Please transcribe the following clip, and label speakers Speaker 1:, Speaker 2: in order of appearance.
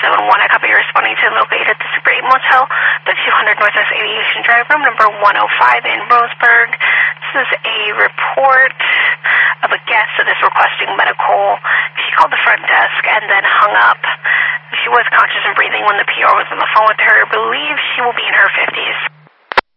Speaker 1: 7-1. I copy you responding to located at the Super 8 Motel, 3200 Northwest Aviation Drive, room number 105 in Roseburg. This is a report of a guest that is requesting medical. She called the front desk and then hung up. She was conscious and breathing when the PR was on the phone with her. I believe she will be in her 50s.